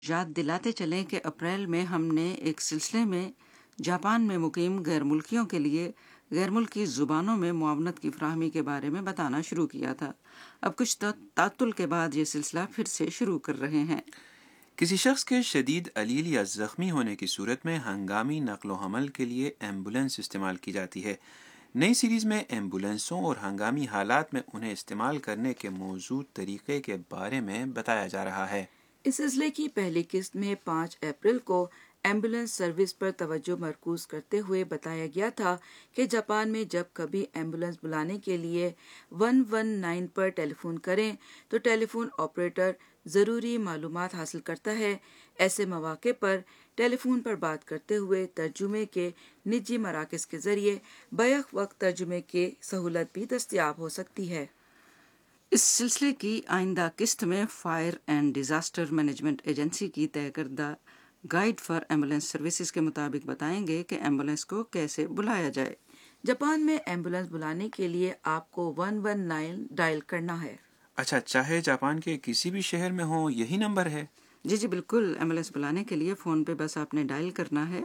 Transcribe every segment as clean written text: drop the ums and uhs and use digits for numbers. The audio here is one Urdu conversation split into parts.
یاد دلاتے چلیں کہ اپریل میں ہم نے ایک سلسلے میں جاپان میں مقیم غیر ملکیوں کے لیے غیر ملکی زبانوں میں معاونت کی فراہمی کے بارے میں بتانا شروع کیا تھا۔ اب کچھ تعطل کے بعد یہ سلسلہ پھر سے شروع کر رہے ہیں۔ کسی شخص کے شدید علیل یا زخمی ہونے کی صورت میں ہنگامی نقل و حمل کے لیے ایمبولینس استعمال کی جاتی ہے۔ نئی سیریز میں ایمبولینسوں اور ہنگامی حالات میں انہیں استعمال کرنے کے موزوں طریقے کے بارے میں بتایا جا رہا ہے۔ اس سلسلے کی پہلی قسط میں 5 اپریل کو ایمبولینس سروس پر توجہ مرکوز کرتے ہوئے بتایا گیا تھا کہ جاپان میں جب کبھی ایمبولینس بلانے کے لیے 119 پر ٹیلی فون کریں تو ٹیلی فون آپریٹر ضروری معلومات حاصل کرتا ہے۔ ایسے مواقع پر ٹیلی فون پر بات کرتے ہوئے ترجمے کے نجی مراکز کے ذریعے بیک وقت ترجمے کی سہولت بھی دستیاب ہو سکتی ہے۔ اس سلسلے کی آئندہ قسط میں fire and disaster management agency کی طے کردہ گائیڈ فار ایمبولینس سروسز کے مطابق بتائیں گے کہ ایمبولینس کو کیسے بلایا جائے۔ جاپان میں ایمبولینس بلانے کے لیے آپ کو 119 ڈائل کرنا ہے۔ اچھا، چاہے جاپان کے کسی بھی شہر میں ہو یہی نمبر ہے؟ جی بالکل، ایمبولینس بلانے کے لیے فون پہ بس آپ نے ڈائل کرنا ہے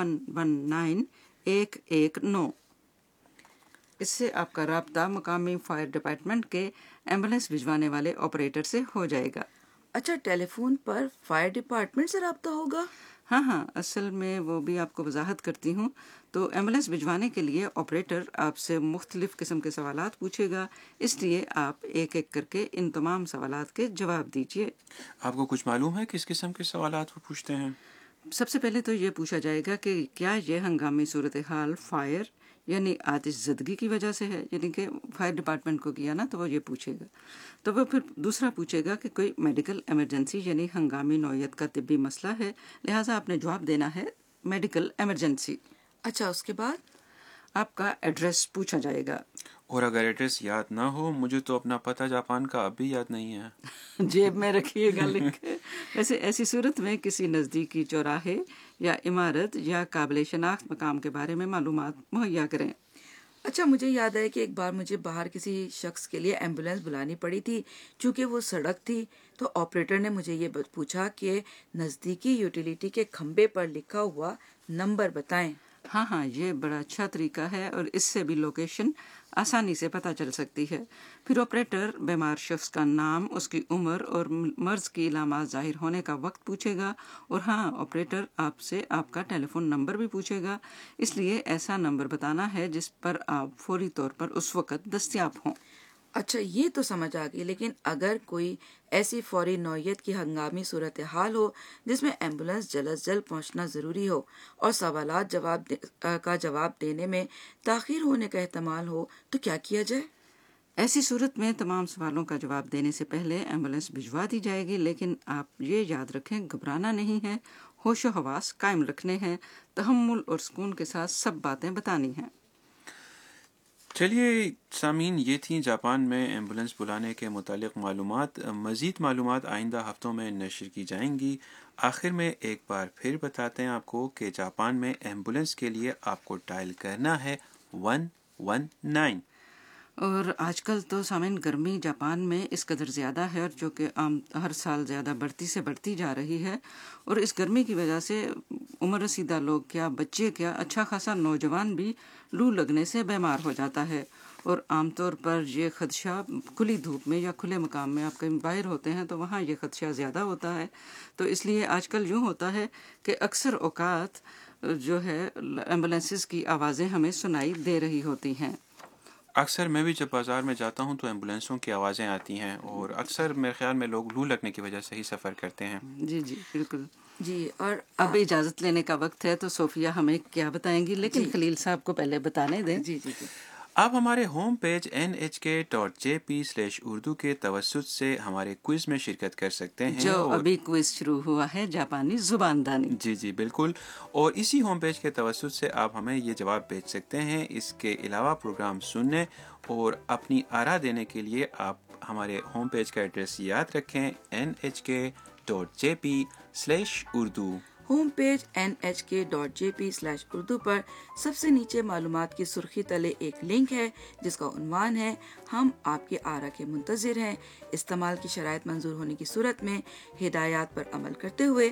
119 اس سے آپ کا رابطہ مقامی فائر ڈپارٹمنٹ کے ایمبولینس بھجوانے والے آپریٹر سے ہو جائے گا۔ اچھا، ٹیلی فون پر فائر ڈپارٹمنٹ سے رابطہ ہوگا؟ ہاں، اصل میں وہ بھی آپ کو وضاحت کرتی ہوں۔ تو ایمبولینس بھجوانے کے لیے آپریٹر آپ سے مختلف قسم کے سوالات پوچھے گا، اس لیے آپ ایک ایک کر کے ان تمام سوالات کے جواب دیجیے۔ آپ کو کچھ معلوم ہے کس قسم کے سوالات وہ پوچھتے ہیں؟ سب سے پہلے تو یہ پوچھا جائے گا کہ کیا یہ ہنگامی صورتحال فائر یعنی آتش زدگی کی وجہ سے ہے، یعنی کہ فائر ڈپارٹمنٹ کو کیا نا تو وہ یہ پوچھے گا۔ تو وہ پھر دوسرا پوچھے گا کہ کوئی میڈیکل ایمرجنسی یعنی ہنگامی نوعیت کا طبی مسئلہ ہے، لہٰذا آپ نے جواب دینا ہے میڈیکل ایمرجنسی۔ اچھا، اس کے بعد آپ کا ایڈریس پوچھا جائے گا۔ اور اگر ایڈریس یاد نہ ہو، مجھے تو اپنا پتہ جاپان کا اب بھی یاد نہیں ہے۔ جیب میں رکھیے گا لکھ کے۔ ویسے ایسی صورت میں کسی نزدیکی چوراہے یا عمارت یا قابل شناخت مقام کے بارے میں معلومات مہیا کریں۔ اچھا، مجھے یاد ہے کہ ایک بار مجھے باہر کسی شخص کے لیے ایمبولینس بلانی پڑی تھی۔ چونکہ وہ سڑک تھی تو آپریٹر نے مجھے یہ پوچھا کہ نزدیکی یوٹیلیٹی کے کھمبے پر لکھا ہوا نمبر بتائیں۔ ہاں، یہ بڑا اچھا طریقہ ہے اور اس سے بھی لوکیشن آسانی سے پتہ چل سکتی ہے۔ پھر آپریٹر بیمار شخص کا نام، اس کی عمر اور مرض کی علامات ظاہر ہونے کا وقت پوچھے گا، اور آپریٹر آپ سے آپ کا ٹیلی فون نمبر بھی پوچھے گا، اس لیے ایسا نمبر بتانا ہے جس پر آپ فوری طور پر اس وقت دستیاب ہوں۔ اچھا، یہ تو سمجھ آ گئی، لیکن اگر کوئی ایسی فوری نوعیت کی ہنگامی صورتحال ہو جس میں ایمبولینس جلد از جلد پہنچنا ضروری ہو اور سوالات کا جواب دینے میں تاخیر ہونے کا احتمال ہو تو کیا کیا جائے؟ ایسی صورت میں تمام سوالوں کا جواب دینے سے پہلے ایمبولینس بھجوا دی جائے گی، لیکن آپ یہ یاد رکھیں گھبرانا نہیں ہے، ہوش و حواس قائم رکھنے ہیں، تحمل اور سکون کے ساتھ سب باتیں بتانی ہیں۔ چلیے سامعین، یہ تھیں جاپان میں ایمبولینس بلانے کے متعلق معلومات۔ مزید معلومات آئندہ ہفتوں میں نشر کی جائیں گی۔ آخر میں ایک بار پھر بتاتے ہیں آپ کو کہ جاپان میں ایمبولینس کے لیے آپ کو ڈائل کرنا ہے 119۔ اور آج کل تو سامعین گرمی جاپان میں اس قدر زیادہ ہے، اور جو کہ ہر سال زیادہ بڑھتی جا رہی ہے، اور اس گرمی کی وجہ سے عمر رسیدہ لوگ کیا، بچے کیا، اچھا خاصا نوجوان بھی لو لگنے سے بیمار ہو جاتا ہے۔ اور عام طور پر یہ خدشہ کھلی دھوپ میں یا کھلے مقام میں آپ کہیں باہر ہوتے ہیں تو وہاں یہ خدشہ زیادہ ہوتا ہے۔ تو اس لیے آج کل یوں ہوتا ہے کہ اکثر اوقات جو ہے ایمبولینسز کی آوازیں ہمیں سنائی دے رہی ہوتی ہیں۔ اکثر میں بھی جب بازار میں جاتا ہوں تو ایمبولینسوں کی آوازیں آتی ہیں، اور اکثر میرے خیال میں لوگ لو لگنے کی وجہ سے ہی سفر کرتے ہیں۔ جی بالکل۔ جی، اور اب اجازت لینے کا وقت ہے، تو صوفیہ ہمیں کیا بتائیں گی، لیکن خلیل صاحب کو پہلے بتانے دیں۔ جی آپ ہمارے ہوم پیج nhk.jp/urdu کے توسط سے ہمارے کوئز میں شرکت کر سکتے ہیں، جو ابھی کوئز شروع ہوا ہے جاپانی زبان دانی۔ جی بالکل، اور اسی ہوم پیج کے توسط سے آپ ہمیں یہ جواب بھیج سکتے ہیں۔ اس کے علاوہ پروگرام سننے اور اپنی آراء دینے کے لیے آپ ہمارے ہوم پیج کا ایڈریس یاد رکھیں، nhk.jp/urdu۔ ہوم پیج nhk.jp/urdu پر سب سے نیچے معلومات کی سرخی تلے ایک لنک ہے جس کا عنوان ہے ہم آپ کے آراء کے منتظر ہیں۔ استعمال کی شرائط منظور ہونے کی صورت میں ہدایات پر عمل کرتے ہوئے